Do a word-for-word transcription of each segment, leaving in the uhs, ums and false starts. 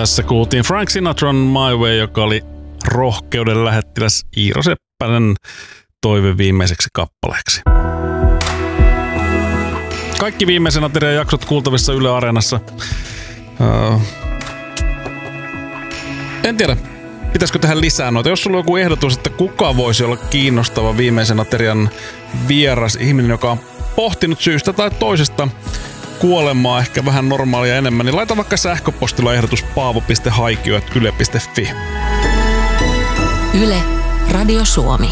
Tässä kuultiin Frank Sinatran My Way, joka oli rohkeuden lähettiläs Iiro Seppänen toive viimeiseksi kappaleeksi. Kaikki viimeisen aterian jaksot kuultavissa Yle Areenassa. Uh, en tiedä, pitäisikö tehdä lisää noita. Jos sulla on joku ehdotus, että kuka voisi olla kiinnostava viimeisen aterian vieras ihminen, joka on pohtinut syystä tai toisesta kuolemaa ehkä vähän normaalia enemmän, niin laita vaikka sähköpostilla ehdotus paavo piste haikio ät yle piste fi. Yle, Radio Suomi.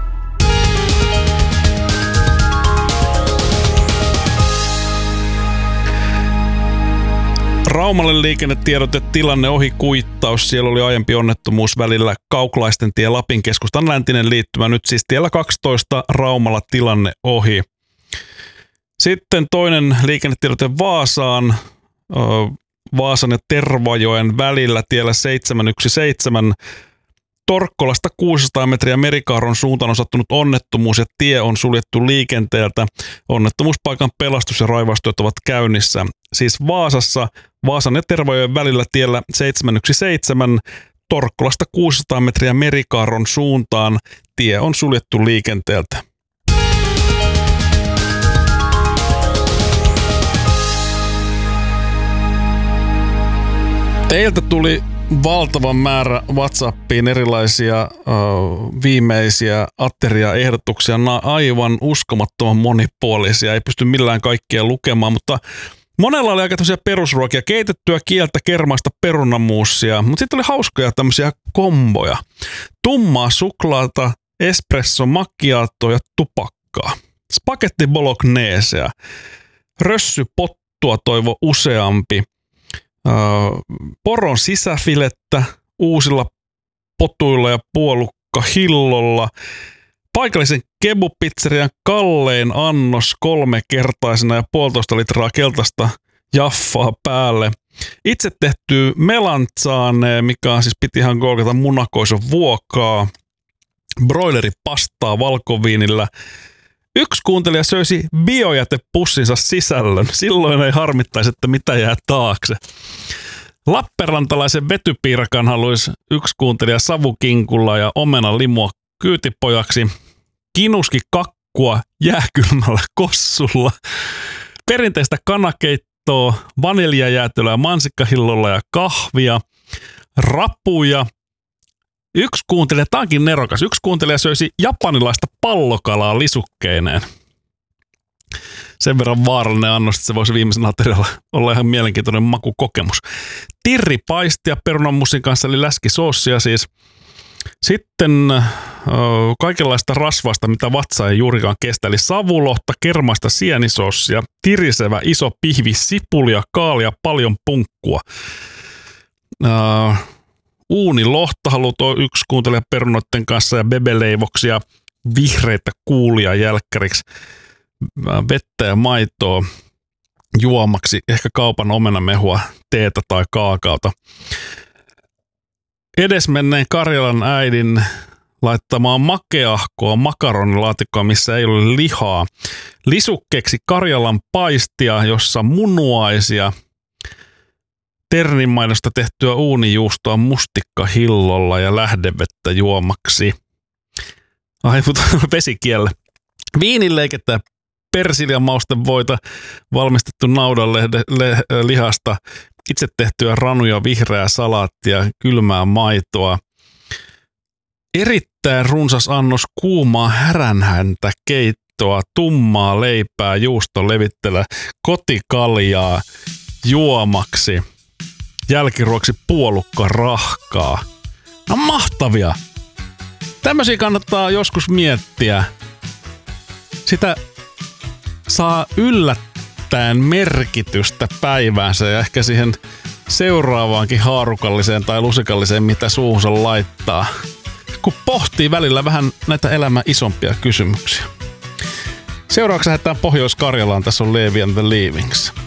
Raumalle liikennetiedote, tilanne ohi, kuittaus. Siellä oli aiempi onnettomuus välillä Kauklaisten tie Lapin keskustan läntinen liittymä. Nyt siis tiellä kaksitoista Raumalla tilanne ohi. Sitten toinen liikennetiedote Vaasaan. Vaasan ja Tervajoen välillä tiellä seitsemän yksi seitsemän. Torkkolasta kuusisataa metriä Merikaaron suuntaan on sattunut onnettomuus ja tie on suljettu liikenteeltä. Onnettomuuspaikan pelastus- ja raivaustyöt ovat käynnissä. Siis Vaasassa Vaasan ja Tervajoen välillä tiellä seitsemän yksi seitsemän. Torkkolasta kuusisataa metriä Merikaaron suuntaan tie on suljettu liikenteeltä. Teiltä tuli valtavan määrä WhatsAppiin erilaisia uh, viimeisiä ateriaehdotuksia, nämä aivan uskomattoman monipuolisia, ei pysty millään kaikkia lukemaan, mutta monella oli aika tämmöisiä perusruokia, keitettyä kieltä, kermaista perunamuusia, mutta sitten oli hauskoja tämmöisiä komboja. Tummaa suklaata, espresso macchiato ja tupakkaa. Spagetti bolognesea, rössypottua toivo useampi. Uh, poron sisäfilettä uusilla potuilla ja puolukkahillolla. Paikallisen kebupizzerian kallein annos kolmekertaisena ja puolitoista litraa keltaista jaffaa päälle. Itse tehty melanzane, mikä on siis piti ihan kolkata munakoison vuokaa. Broileripastaa valkoviinillä. Yksi kuuntelija söisi biojätepussinsa sisällön. Silloin ei harmittaisi, että mitä jää taakse. Lappeenrantalaisen vetypiirakan haluaisi yksi kuuntelija savukinkulla ja omena limua kyytipojaksi. Kinuski kakkua jääkylmällä kossulla. Perinteistä kanakeittoa, vaniljajäätelöä mansikkahillolla ja kahvia. Rapuja. Yksi kuuntelija, tämä onkin nerokas, yksi kuuntelija söisi japanilaista pallokalaa lisukkeineen. Sen verran vaarallinen annos, että se voisi viimeisen aterialla olla ihan mielenkiintoinen makukokemus. Tirripaistia perunanmusin kanssa, eli läskisoossia siis. Sitten ö, kaikenlaista rasvasta, mitä vatsa ei juurikaan kestä, eli savulohta, kermaista sienisoossia, tirisevä iso pihvi, sipulia, kaalia, paljon punkkua. Ö, Uunilohta haluaa yksi kuuntelija perunoiden kanssa ja bebeleivoksia, vihreitä kuulia jälkkäriksi, vettä ja maitoa juomaksi, ehkä kaupan omenamehua, teetä tai kaakaota. Edesmenneen Karjalan äidin laittamaan makeahkoa makaronilaatikkoa, missä ei ole lihaa. Lisukkeeksi Karjalan paistia, jossa munuaisia. Terninmaidosta tehtyä uunijuustoa mustikkahillolla ja lähdevettä juomaksi. Ai, mutta vesikielle. Viinileikettä persiljan maustevoita valmistettu naudanlihasta, itse tehtyä ranuja, vihreää salaattia, kylmää maitoa. Erittäin runsas annos kuumaa häränhäntä keittoa, tummaa leipää, juuston levittelä, kotikaljaa juomaksi. Jälkiruoksi puolukka rahkaa. No mahtavia! Tämmöisiä kannattaa joskus miettiä. Sitä saa yllättäen merkitystä päiväänsä ja ehkä siihen seuraavaankin haarukalliseen tai lusikalliseen, mitä suuhunsa laittaa. Kun pohtii välillä vähän näitä elämän isompia kysymyksiä. Seuraavaksi lähdetään Pohjois-Karjalaan. Tässä on Levi and the Leavings.